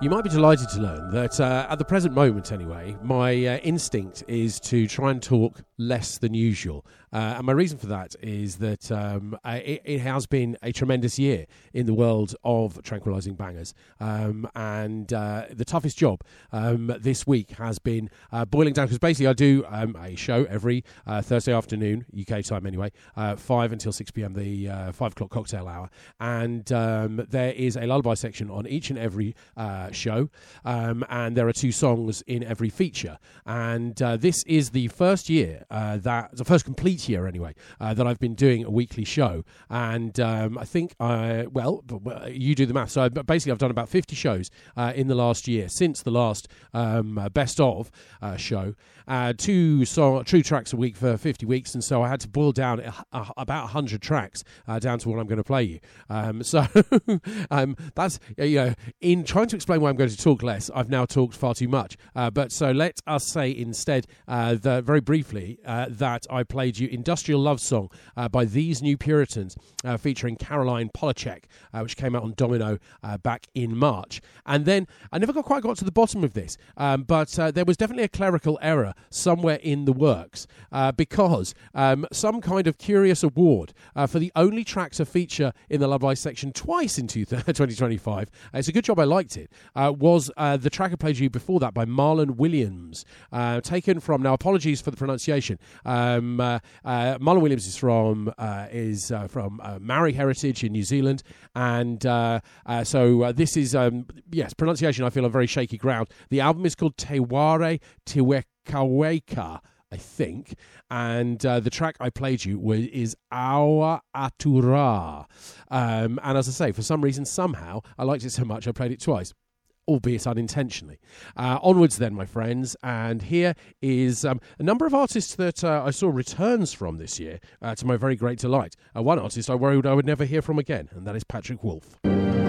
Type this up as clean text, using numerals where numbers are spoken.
You might be delighted to learn that at the present moment anyway, my instinct is to try and talk less than usual. And my reason for that is that it has been a tremendous year in the world of tranquilising bangers. And the toughest job this week has been boiling down, because basically I do a show every Thursday afternoon, UK time anyway, 5 until 6 p.m, the 5 o'clock cocktail hour. And there is a lullaby section on each and every show, and there are 2 songs in every feature. And this is the first year, the first complete year anyway, that I've been doing a weekly show. And I think, you do the math. So basically I've done about 50 shows in the last year, since the last best of show. 2 tracks a week for 50 weeks, and so I had to boil down about 100 tracks down to what I'm going to play you. So that's, in trying to explain why I'm going to talk less, I've now talked far too much. But so let us say instead, very briefly, that I played you Industrial Love Song by These New Puritans, featuring Caroline Polachek, which came out on Domino back in March. And then I never quite got to the bottom of this, but there was definitely a clerical error somewhere in the works, because some kind of curious award for the only track to feature in the Lullaby section twice in 2025, it's a good job I liked it, was the track I played you before that by Marlon Williams, taken from, now apologies for the pronunciation, Marlon Williams is from Maori heritage in New Zealand, and so this is, pronunciation I feel on very shaky ground. The album is called Te Ware Tiwekaweka, I think, and the track I played you is Awa Atura, and as I say, for some reason, somehow, I liked it so much I played it twice, albeit unintentionally. Onwards then, my friends, and here is a number of artists that I saw returns from this year, to my very great delight. One artist I worried I would never hear from again, and that is Patrick Wolf.